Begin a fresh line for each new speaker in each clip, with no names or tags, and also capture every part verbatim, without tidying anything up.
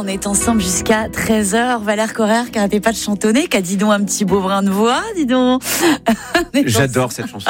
on est ensemble jusqu'à treize heures. Valère Correa, qui n'arrêtait pas de chantonner, qui a dit donc un petit beau brin de voix, dis donc.
J'adore cette chanson.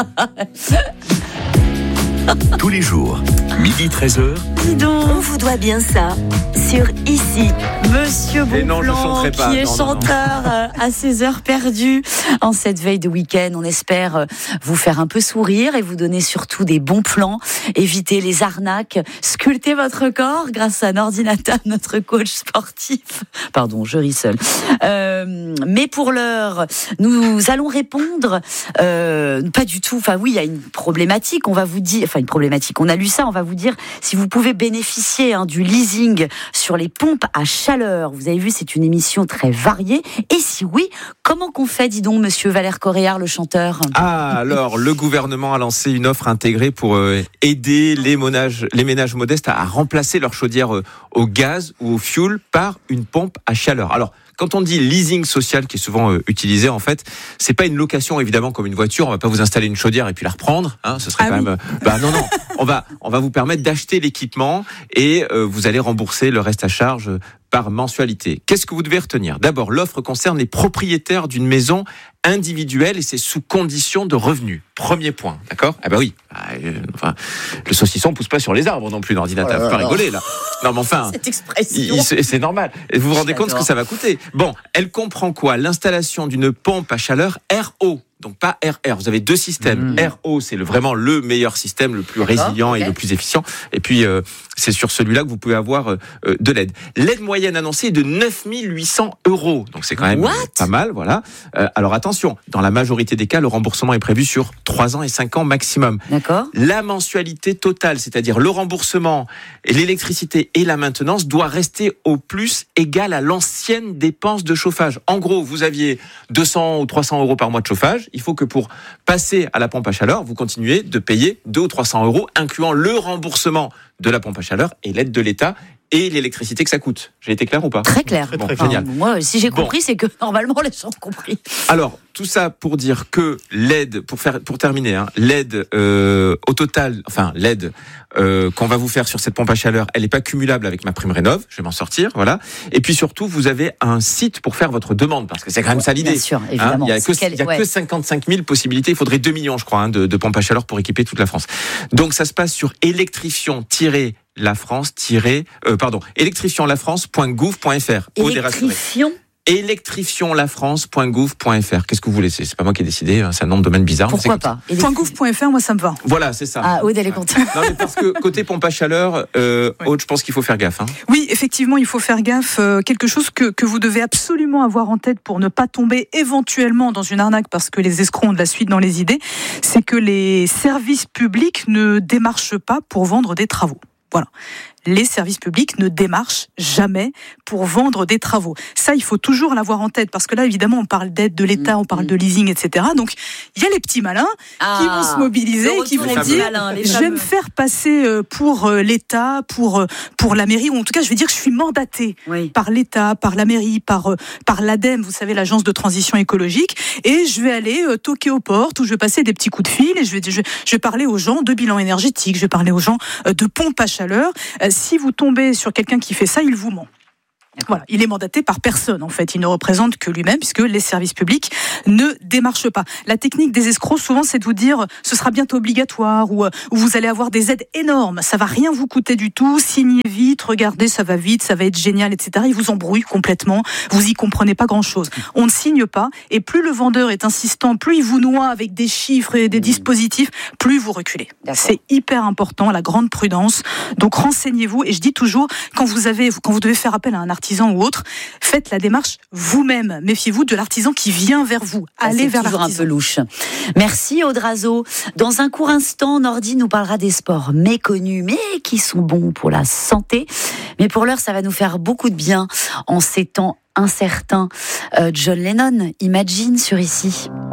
Tous les jours, midi treize heures.
Dis donc.
On vous doit bien ça sur Ici.
Monsieur
Et non, je
Bonpland,
chanterai pas.
qui est
Non, non,
chanteur euh, à ses heures perdues en cette veille de week-end. On espère euh, vous faire un peu sourire et vous donner surtout des bons plans. Éviter les arnaques. Sculpter votre corps grâce à un ordinateur, notre coach sportif. Pardon, je ris seul. Euh, mais pour l'heure, nous allons répondre. Euh, pas du tout. Enfin oui, il y a une problématique. On va vous dire. Enfin une problématique. On a lu ça. On va vous dire si vous pouvez bénéficier hein, du leasing sur les pompes à chaleur. Vous avez vu, c'est une émission très variée. Et si oui, comment qu'on fait, dis donc, monsieur Valère Correa, le chanteur ?
Ah, alors, le gouvernement a lancé une offre intégrée pour euh, aider les ménages, les ménages modestes à, à remplacer leur chaudière euh, au gaz ou au fioul par une pompe à chaleur. Alors, quand on dit leasing social, qui est souvent euh, utilisé, en fait, c'est pas une location évidemment comme une voiture. On va pas vous installer une chaudière et puis la reprendre. Hein, ce serait
ah
quand
oui.
même. Euh, bah non non. On va on va vous permettre d'acheter l'équipement et euh, vous allez rembourser le reste à charge par mensualité. Qu'est-ce que vous devez retenir ? D'abord, l'offre concerne les propriétaires d'une maison individuelle et c'est sous condition de revenus. Premier point, d'accord ? Ah bah oui. Ah, euh, enfin, le saucisson pousse pas sur les arbres non plus, l'ordinateur. Faut pas rigoler là. Non mais enfin.
Cette expression.
Il, il, c'est normal. Et vous vous rendez
J'adore.
compte ce que ça va coûter. Bon, elle comprend quoi ? L'installation d'une pompe à chaleur R O. Donc pas R R. Vous avez deux systèmes. Mmh. R O, c'est le, vraiment le meilleur système, le plus résilient okay. et le plus efficient. Et puis euh, c'est sur celui-là que vous pouvez avoir euh, de l'aide. L'aide moyenne annoncée est de neuf mille huit cents euros. Donc c'est quand même
What
pas mal, voilà. Euh, alors attention, dans la majorité des cas, le remboursement est prévu sur trois ans et cinq ans maximum.
D'accord.
La mensualité totale, c'est-à-dire le remboursement, et l'électricité et la maintenance, doit rester au plus égale à l'ancienne dépense de chauffage. En gros, vous aviez deux cents ou trois cents euros par mois de chauffage. Il faut que pour passer à la pompe à chaleur, vous continuez de payer deux ou trois cents euros, incluant le remboursement de la pompe à chaleur et l'aide de l'État et l'électricité que ça coûte. J'ai été clair ou pas ?
Très clair.
Bon,
enfin,
génial.
Moi, si j'ai compris,
Bon.
c'est que normalement les gens ont compris.
Alors, tout ça pour dire que l'aide, pour faire, pour terminer, hein, l'aide euh, au total, enfin l'aide euh, qu'on va vous faire sur cette pompe à chaleur, elle n'est pas cumulable avec ma prime rénov. Je vais m'en sortir, voilà. Et puis surtout, vous avez un site pour faire votre demande, parce que c'est quand même
ouais,
ça l'idée.
Bien sûr,
hein,
évidemment.
il y a que,
quel...
il y a
ouais.
que cinquante-cinq mille possibilités. Il faudrait deux millions, je crois, hein, de, de pompes à chaleur pour équiper toute la France. Donc ça se passe sur électrifion la France euh, pardon électrifion la france point gouv point f r.
Électrifion
électrifion la france point gouv point f r. Qu'est-ce que vous voulez ? C'est pas moi qui ai décidé, hein, c'est un nom de domaine bizarre.
Pourquoi pas ?
.gouv point f r, moi ça me va.
Voilà, c'est ça.
Ah, Aude, elle est contente.
Non, mais parce que côté pompe à chaleur, euh, oui. Aude, je pense qu'il faut faire gaffe. Hein.
Oui, effectivement, il faut faire gaffe. Euh, quelque chose que, que vous devez absolument avoir en tête pour ne pas tomber éventuellement dans une arnaque, parce que les escrocs ont de la suite dans les idées, c'est que les services publics ne démarchent pas pour vendre des travaux. Voilà. Les services publics ne démarchent jamais pour vendre des travaux. Ça, il faut toujours l'avoir en tête, parce que là, évidemment, on parle d'aide de l'État, on parle de leasing, et cetera. Donc, il y a les petits malins ah, qui vont se mobiliser et qui vont dire malins, « Je vais me faire passer pour l'État, pour, pour la mairie, ou en tout cas, je vais dire que je suis mandaté oui. par l'État, par la mairie, par, par l'ADEME, vous savez, l'Agence de transition écologique, et je vais aller toquer aux portes, où je vais passer des petits coups de fil, et je vais, je, je vais parler aux gens de bilan énergétique, je vais parler aux gens de pompes à chaleur. Si vous tombez sur quelqu'un qui fait ça, il vous ment. Voilà, il est mandaté par personne en fait, il ne représente que lui-même puisque les services publics ne démarchent pas. La technique des escrocs souvent c'est de vous dire ce sera bientôt obligatoire ou, ou vous allez avoir des aides énormes, ça va rien vous coûter du tout, signez vite, regardez ça va vite, ça va être génial, et cetera. Ils vous embrouillent complètement, vous y comprenez pas grand-chose. On ne signe pas et plus le vendeur est insistant, plus il vous noie avec des chiffres et des mmh. dispositifs, plus vous reculez. D'accord. C'est hyper important, la grande prudence. Donc renseignez-vous et je dis toujours quand vous avez, quand vous devez faire appel à un artisan ou autre, faites la démarche vous-même. Méfiez-vous de l'artisan qui vient vers vous. Allez ah, vers l'artisan. C'est toujours un peu louche.
Merci Aude Razeau. Dans un court instant, Nordi nous parlera des sports méconnus, mais qui sont bons pour la santé. Mais pour l'heure, ça va nous faire beaucoup de bien en ces temps incertains. Euh, John Lennon, Imagine sur Ici.